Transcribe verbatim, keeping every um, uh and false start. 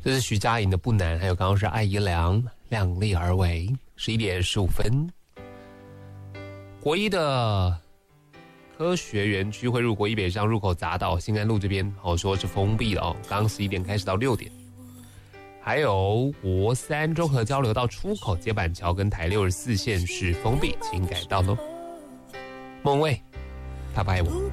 这是徐佳莹的不难，还有刚刚是艾怡良量力而为。十一点十五分，国一的科学园区会入国一北上入口匝道新安路这边，好说是封闭了哦。刚刚十一点开始到六点，还有国三中和交流道出口接板桥跟台六十四线是封闭，请改道喽。孟蔚，他不爱我。